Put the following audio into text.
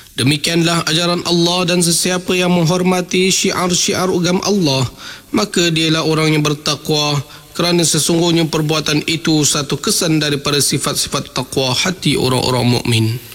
Demikianlah ajaran Allah, dan sesiapa yang menghormati syiar-syiar agama Allah, maka dialah orang yang bertakwa, kerana sesungguhnya perbuatan itu satu kesan daripada sifat-sifat takwa hati orang-orang mukmin.